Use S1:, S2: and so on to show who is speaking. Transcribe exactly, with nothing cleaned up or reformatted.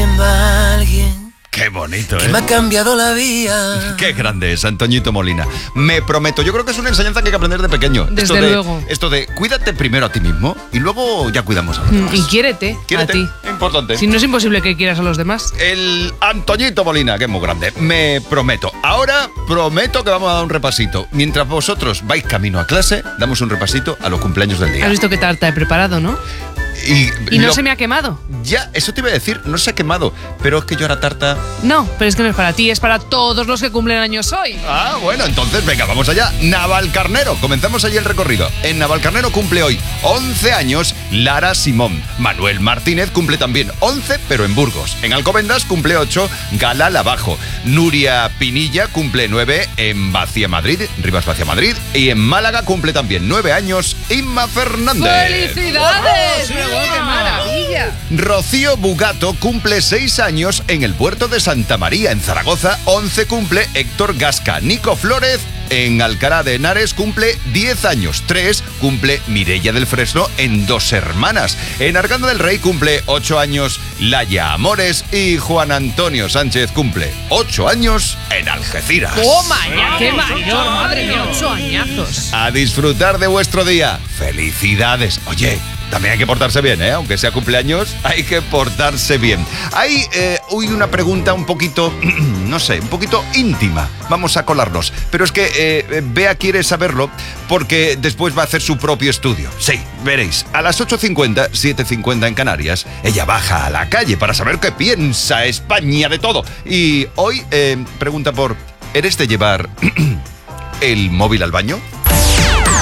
S1: conociendo a alguien.
S2: Qué bonito,
S1: que
S2: ¿eh?
S1: me ha cambiado la vida.
S2: Qué grande es Antoñito Molina. Me prometo, yo creo que es una enseñanza que hay que aprender de pequeño.
S3: Desde
S2: esto de,
S3: luego.
S2: Esto de cuídate primero a ti mismo y luego ya cuidamos a los demás.
S3: Y quiérete,
S2: Quiérete,
S3: a ti.
S2: importante.
S3: Si no es imposible que quieras a los demás.
S2: El Antoñito Molina, que es muy grande. Me prometo. Ahora prometo que vamos a dar un repasito. Mientras vosotros vais camino a clase, damos un repasito a los cumpleaños del día.
S3: Has visto qué tarta he preparado, ¿no?
S2: Y,
S3: Y no
S2: lo-
S3: se me ha quemado.
S2: Ya, eso te iba a decir, no se ha quemado. Pero es que yo ahora tarta...
S3: No, pero es que no es para ti, es para todos los que cumplen años hoy.
S2: Ah, bueno, entonces venga, vamos allá. Navalcarnero, comenzamos allí el recorrido. En Navalcarnero cumple hoy once años Lara Simón. Manuel Martínez cumple también once, pero en Burgos. En Alcobendas cumple ocho Gala Lavajo. Nuria Pinilla cumple nueve en Vacia Madrid, Rivas Vacia Madrid. Y en Málaga cumple también nueve años Inma Fernández.
S3: ¡Felicidades! ¡Qué maravilla!
S2: Rocío Bugato cumple seis años en el puerto de Santa María, en Zaragoza. once cumple Héctor Gasca. Nico Flórez en Alcalá de Henares cumple diez años. tres cumple Mireia del Fresno en Dos Hermanas. En Arganda del Rey cumple ocho años Laia Amores. Y Juan Antonio Sánchez cumple ocho años en Algeciras.
S3: ¡Toma ya! ¡Qué mayor! ¡Madre mía! ¡Ocho añazos!
S2: A disfrutar de vuestro día. ¡Felicidades! Oye, también hay que portarse bien, ¿eh? Aunque sea cumpleaños, hay que portarse bien. Hay eh, hoy una pregunta un poquito, no sé, un poquito íntima. Vamos a colarnos. Pero es que eh, Bea quiere saberlo porque después va a hacer su propio estudio. Sí, veréis. A las ocho cincuenta, siete cincuenta en Canarias, ella baja a la calle para saber qué piensa España de todo. Y hoy eh, pregunta por, ¿eres de llevar el móvil al baño?